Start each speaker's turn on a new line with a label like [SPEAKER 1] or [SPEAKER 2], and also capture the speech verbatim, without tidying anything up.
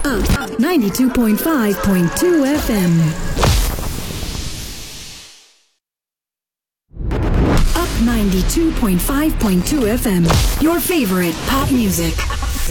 [SPEAKER 1] Up ninety-two point five point two F M. Up ninety-two point five point two F M. Your favorite pop music.